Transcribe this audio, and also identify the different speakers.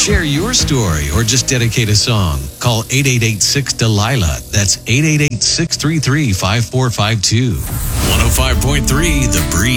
Speaker 1: Share your story or just dedicate a song. Call 888-6-DELILA. That's 888-633-5452. 105.3 The Breeze.